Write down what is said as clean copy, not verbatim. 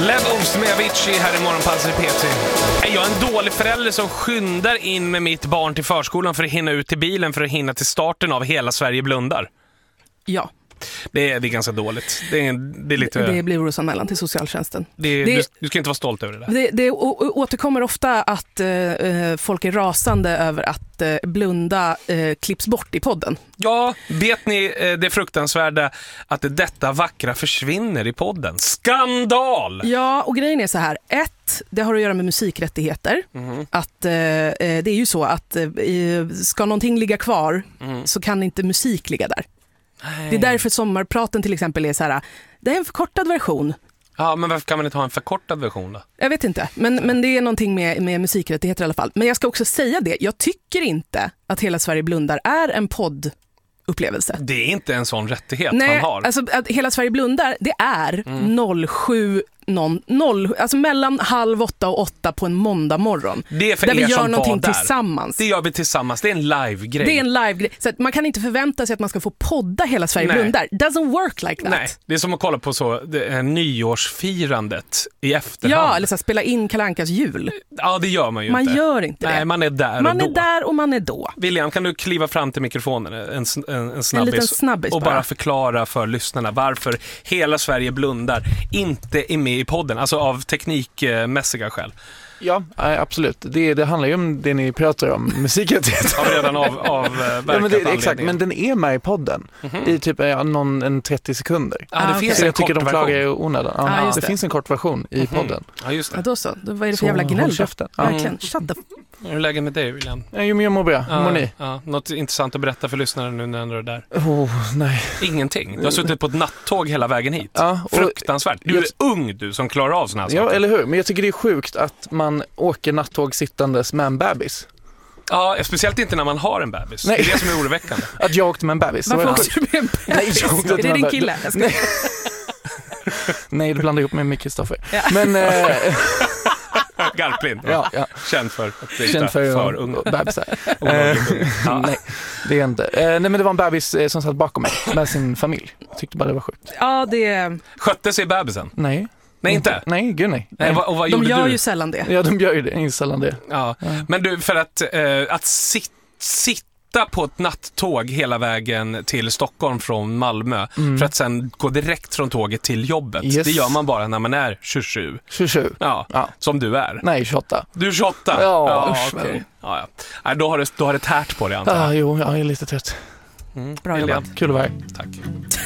Levels med Avicii här i Morgonpasset i P3. Är jag en dålig förälder som skyndar in med mitt barn till förskolan för att hinna ut till bilen för att hinna till starten av Hela Sverige blundar? Ja. Det är ganska dåligt. Det är lite... Det blir orosanmälan till socialtjänsten. Du ska inte vara stolt över det där. Det återkommer ofta att folk är rasande över att blunda klipps bort i podden. Ja, vet ni det fruktansvärda att detta vackra försvinner i podden? Skandal! Ja, och grejen är så här. Det har att göra med musikrättigheter. Att det är ju så att ska någonting ligga kvar så kan inte musik ligga där. Nej. Det är därför sommarpraten till exempel är så här, det är en förkortad version. Ja, men varför kan man inte ha en förkortad version då? Jag vet inte, men det är någonting med musikrättigheter i alla fall. Men jag ska också säga det, jag tycker inte att Hela Sverige blundar är en poddupplevelse. Det är inte en sån rättighet man har. Alltså att Hela Sverige blundar, det är 07:00, alltså mellan 7:30 och 8 på en måndag morgon. Det är för där vi er gör som någonting där. tillsammans. Det gör vi tillsammans, det är en live-grej. Det är en live-grej, så att man kan inte förvänta sig att man ska få podda Hela Sverige blundar. Doesn't work like that. Nej, det är som att kolla på nyårsfirandet i efterhand. Ja, eller så spela in Kalle Ankas jul. Ja, det gör man ju inte. Man gör inte det. Nej, man är där man och då. är där och man är då. William, kan du kliva fram till mikrofonen en snabbis, en liten snabbis och bara förklara för lyssnarna varför Hela Sverige blundar inte är med i podden, alltså av teknikmässiga skäl. Ja, absolut. Det handlar ju om det ni pratar om, musikrättigheter. Har redan exakt, men den är med i podden i typ en 30 sekunder. Det finns en jag tycker kort de klagar version. i onödan. Det finns en kort version i podden. Ja, just det. Ja, då vad är det för jävla gnäll? Verkligen, shut the Hur är läget med dig, William? Jag mår bra. Hur mår ni? Något intressant att berätta för lyssnarna nu när du är där? Nej. Ingenting. Du har suttit på ett nattåg hela vägen hit. Ja, fruktansvärt. Du är ung, du som klarar av såna här saker. Ja, eller hur? Men jag tycker det är sjukt att man åker nattåg sittandes med en bebis. Ja, speciellt inte när man har en bebis. Nej. Det är det som är oroväckande. Att jag åkte med en bebis. Varför åkte du med en bebis? Är det din kille? Nej, du blandar ihop med Micke Stoffer. Ja. Men... Garplind. Ja. Känd för unga bebisar. Nej, det är inte. Nej, men det var en bebis som satt bakom mig med sin familj. Tyckte bara det var sjukt. Ja, det... Skötte sig bebisen? Nej. Nej, inte? Nej, gud nej. Och vad de gör du? ju sällan det. Ja, de gör ju det. Sällan det. Ja. Men du, för att sitta på ett nattåg hela vägen till Stockholm från Malmö för att sen gå direkt från tåget till jobbet. Yes. Det gör man bara när man är 27. 27? Ja. Som du är. Nej, 28. Du är 28? Ja, okej. Ja. Nej, då har det tärt på dig, antar jag. Jo, jag är lite trött. Bra jobbat. Kul att vara här. Tack.